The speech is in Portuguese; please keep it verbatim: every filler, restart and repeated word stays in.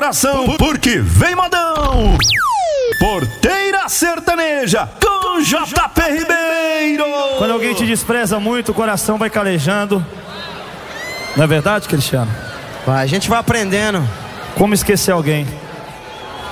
coração, porque vem modão. Porteira Sertaneja com J P Ribeiro. Quando alguém te despreza muito, o coração vai calejando. Não é verdade, Cristiano? Vai, a gente vai aprendendo. Como esquecer alguém?